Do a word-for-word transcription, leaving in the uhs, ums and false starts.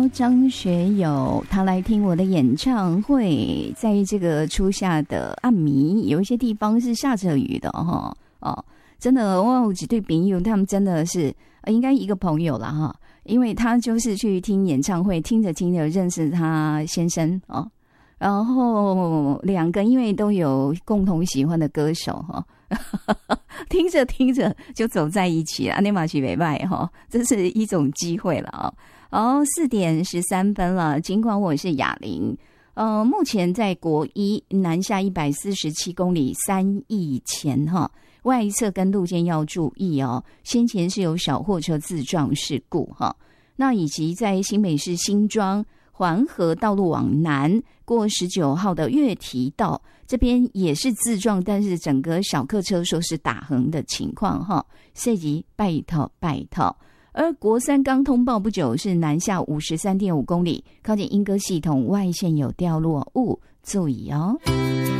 张学友他来听我的演唱会，在这个初夏的暗暝，有一些地方是下着雨的哈哦，真的我有几对朋友，他们真的是应该一个朋友啦哈，因为他就是去听演唱会，听着听着认识他先生哦，然后两个因为都有共同喜欢的歌手哈。听着听着就走在一起了，那马去北拜哈，这是一种机会了啊。哦，四点十三分了，尽管我是哑铃，呃，目前在国一南下一百四十七公里三亿前哈，外侧跟路肩要注意哦。先前是有小货车自撞事故哈，那以及在新北市新庄环河道路往南过十九号的月堤道这边也是自撞，但是整个小客车说是打横的情况哈，涉及拜托拜托。而国三刚通报不久是南下 五十三点五公里，靠近莺歌系统外线有掉落物，注意哦。